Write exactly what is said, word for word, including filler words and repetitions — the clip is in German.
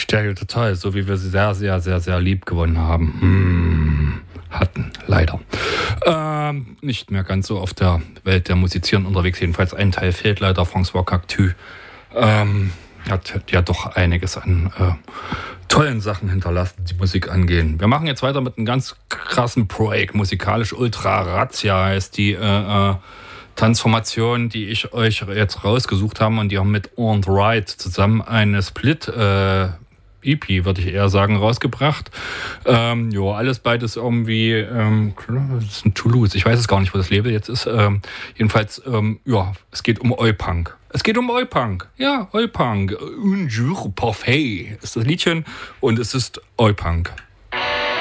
Stereo Total, so wie wir sie sehr, sehr, sehr, sehr lieb gewonnen haben. Hm, hatten, leider. Ähm, nicht mehr ganz so auf der Welt der Musizieren unterwegs. Jedenfalls ein Teil fehlt leider. François Cactu ähm, hat ja doch einiges an äh, tollen Sachen hinterlassen, die Musik angehen. Wir machen jetzt weiter mit einem ganz krassen Break. Musikalisch Ultra Razzia heißt die äh, äh, Transformation, die ich euch jetzt rausgesucht habe, und die haben mit On the Right zusammen eine Split äh, E P, würde ich eher sagen, rausgebracht. Ähm, ja, alles beides irgendwie, ähm, das ist ein Toulouse. Ich weiß es gar nicht, wo das Label jetzt ist. Ähm, jedenfalls, ähm, ja, es geht um Oi-Punk. Es geht um Oi-Punk. Ja, Oi-Punk. Un jour parfait ist das Liedchen und es ist Oi-Punk.